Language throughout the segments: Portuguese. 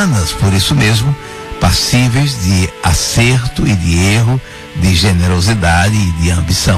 humanas, por isso mesmo, passíveis de acerto e de erro, de generosidade e de ambição.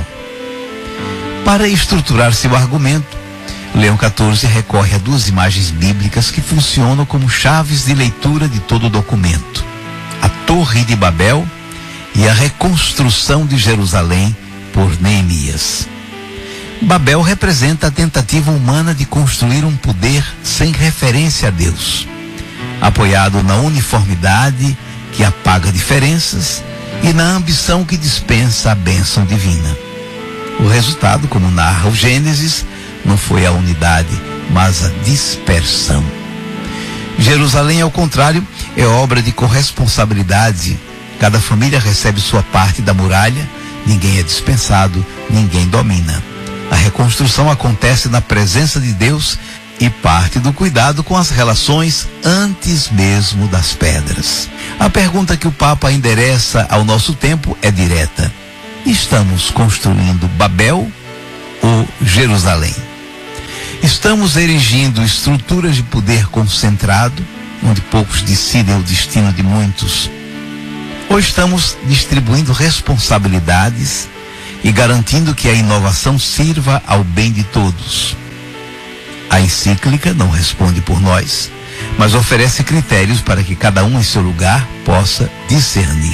Para estruturar seu argumento, Leão XIV recorre a duas imagens bíblicas que funcionam como chaves de leitura de todo o documento: a Torre de Babel e a reconstrução de Jerusalém por Neemias. Babel representa a tentativa humana de construir um poder sem referência a Deus, apoiado na uniformidade que apaga diferenças e na ambição que dispensa a bênção divina. O resultado, como narra o Gênesis, não foi a unidade, mas a dispersão. Jerusalém, ao contrário, é obra de corresponsabilidade. Cada família recebe sua parte da muralha, ninguém é dispensado, ninguém domina. A reconstrução acontece na presença de Deus e parte do cuidado com as relações antes mesmo das pedras. A pergunta que o Papa endereça ao nosso tempo é direta: estamos construindo Babel ou Jerusalém? Estamos erigindo estruturas de poder concentrado, onde poucos decidem o destino de muitos? Ou estamos distribuindo responsabilidades e garantindo que a inovação sirva ao bem de todos? A encíclica não responde por nós, mas oferece critérios para que cada um em seu lugar possa discernir.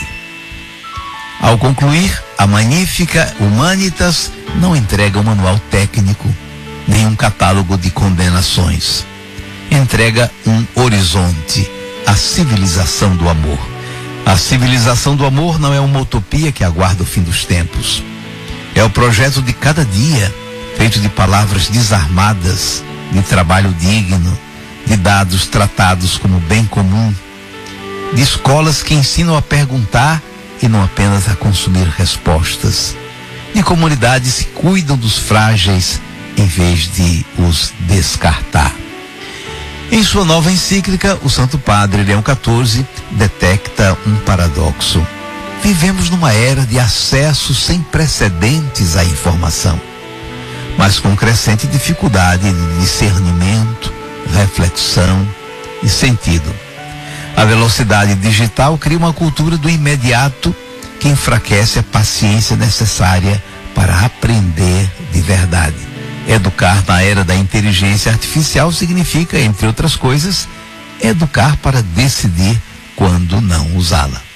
Ao concluir, a magnífica Humanitas não entrega um manual técnico, nem um catálogo de condenações. Entrega um horizonte, a civilização do amor. A civilização do amor não é uma utopia que aguarda o fim dos tempos. É o projeto de cada dia, feito de palavras desarmadas, de trabalho digno, de dados tratados como bem comum, de escolas que ensinam a perguntar e não apenas a consumir respostas, de comunidades que cuidam dos frágeis em vez de os descartar. Em sua nova encíclica, o Santo Padre Leão XIV detecta um paradoxo. Vivemos numa era de acesso sem precedentes à informação, mas com crescente dificuldade de discernimento, reflexão e sentido. A velocidade digital cria uma cultura do imediato que enfraquece a paciência necessária para aprender de verdade. Educar na era da inteligência artificial significa, entre outras coisas, educar para decidir quando não usá-la.